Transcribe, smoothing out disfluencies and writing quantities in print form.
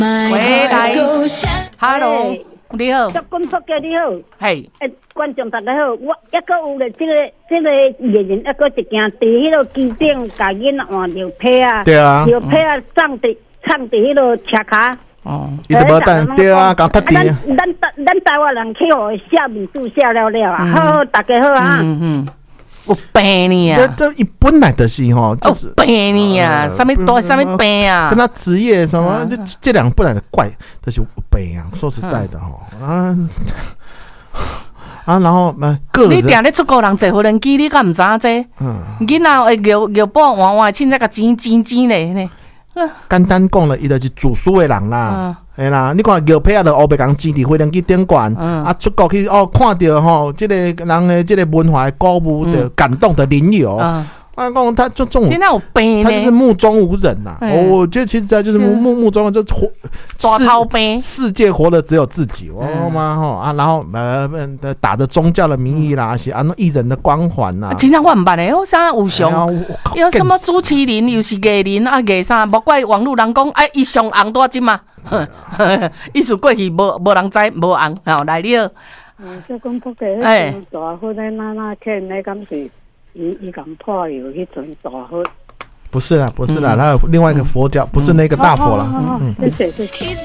喂，来 ，Hello， 你好， 祝君福哥你好， 嘿， 观众大家好，我还阁有咧，这个艺人还阁一件伫迄个机顶，甲囡仔换尿被啊， 对啊， 尿被啊放伫迄个车卡。 哦， 伊都无等对啊，讲特地。 咱台湾人去互写面书写了了啊，好，大家好啊。 有病你啊！ 这一本来就是吼，就是有病你啊！什么多什么病啊？ 跟他职业什么，这两本来的怪，就是有病啊。说实在的吼，然后个人， 你定咧出国人坐无人机，你敢唔知影这？囡仔会摇宝换换，凊彩个钱咧。 简单讲了，伊就是自私的人啦，系啦。你看摇被啊，就黑白讲钱伫飞机顶管，出国去看到吼，这个人的这个文化的鼓舞的感动的淋油。讲他就这种， 现在有病， 他就是目中无人呐。我觉得其实在就是目中就活大头病， 世界活的只有自己，妈吼然后打着宗教的名义啦，是艺人的光环呐。 真正我唔捌诶，我啥有上，有什么主持人又是艺人啊，艺啥，莫怪网络人讲，伊上红多金嘛，意思过去无人知无红，好来了。 这讲不给迄种大户的那欠那敢是？伊讲破有迄种大佛， 不是啦，他有另外一个佛教，不是那个大佛啦。 谢谢。